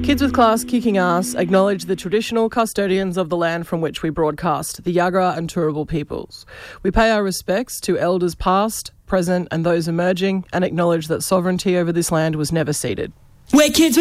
Kids with Class Kicking Ass acknowledge the traditional custodians of the land from which we broadcast, the Yagara and Turrbal peoples. We pay our respects to elders past, present and those emerging, and acknowledge that sovereignty over this land was never ceded. We're kids